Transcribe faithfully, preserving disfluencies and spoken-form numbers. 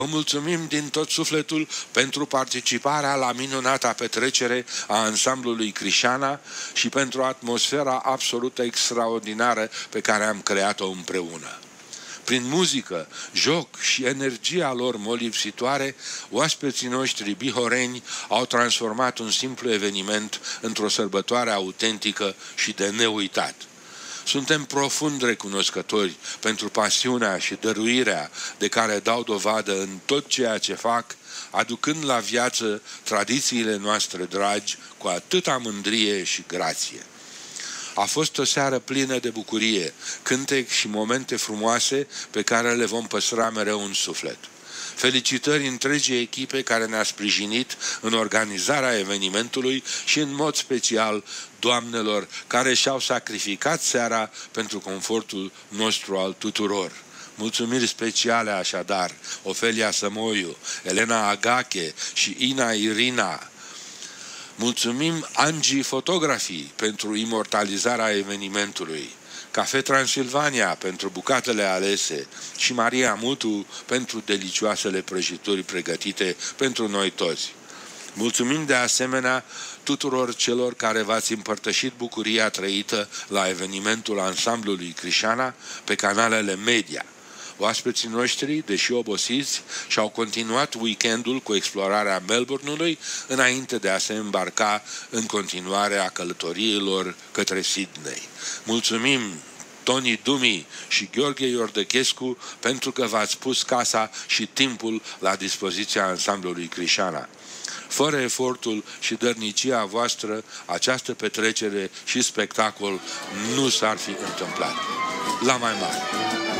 Vă mulțumim din tot sufletul pentru participarea la minunata petrecere a ansamblului Crișana și pentru atmosfera absolut extraordinară pe care am creat-o împreună. Prin muzică, joc și energia lor molipsitoare, oaspeții noștri bihoreni au transformat un simplu eveniment într-o sărbătoare autentică și de neuitat. Suntem profund recunoscători pentru pasiunea și dăruirea de care dau dovadă în tot ceea ce fac, aducând la viață tradițiile noastre dragi cu atâta mândrie și grație. A fost o seară plină de bucurie, cântec și momente frumoase pe care le vom păstra mereu în suflet. Felicitări întregii echipe care ne-a sprijinit în organizarea evenimentului și în mod special doamnelor care și-au sacrificat seara pentru confortul nostru al tuturor. Mulțumiri speciale așadar Ofelia Sămoiu, Elena Agache și Ina Irina. Mulțumim Angie Fotografii pentru imortalizarea evenimentului, Cafe Transilvania pentru bucatele alese și Maria Mutu pentru delicioasele prăjituri pregătite pentru noi toți. Mulțumim de asemenea tuturor celor care v-ați împărtășit bucuria trăită la evenimentul ansamblului Crișana pe canalele media. Oaspeții noștri, deși obosiți, și-au continuat weekendul cu explorarea Melbourne-ului înainte de a se îmbarca în continuarea călătoriilor către Sydney. Mulțumim Toni Dumi și Gheorghe Iordăchescu pentru că v-ați pus casa și timpul la dispoziția ansamblului Crișana. Fără efortul și dărnicia voastră, această petrecere și spectacol nu s-ar fi întâmplat. La mai mare!